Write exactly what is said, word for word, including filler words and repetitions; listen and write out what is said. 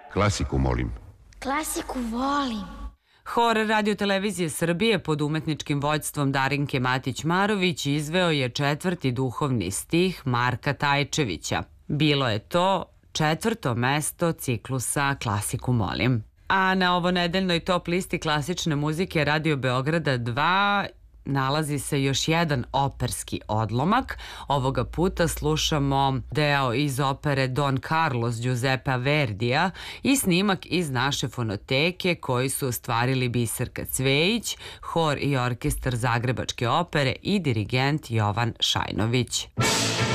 Klasiku, molim. Klasiku volim. Hor Radio-televizije Srbije pod umetničkim vođstvom Darinke Matić-Marović izveo je četvrti duhovni stih Marka Tajčevića. Bilo je to četvrto mesto ciklusa Klasiku molim. A na ovo nedeljnoj top listi klasične muzike Radio Beograda dva nalazi se još jedan operski odlomak. Ovoga puta slušamo deo iz opere Don Carlos Giuseppa Verdija i snimak iz naše fonoteke koji su ostvarili Biserka Cvejić, hor i orkestar Zagrebačke opere i dirigent Jovan Šajnović.